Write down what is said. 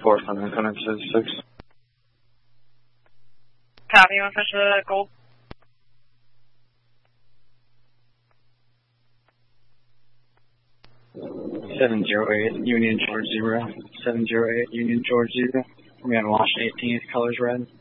400, connect 6. Copy, you want to push the gold? Seven zero eight Union George 0. 708 Union George 0. We have launched 18th, colors red.